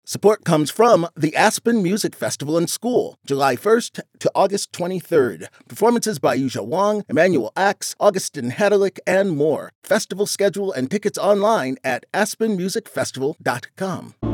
Support comes from the Aspen Music Festival and School, July 1st to August 23rd. Performances by Yuzha Wang, Emmanuel Axe, Augustin Hadalick, and more. Festival schedule and tickets online at aspenmusicfestival.com.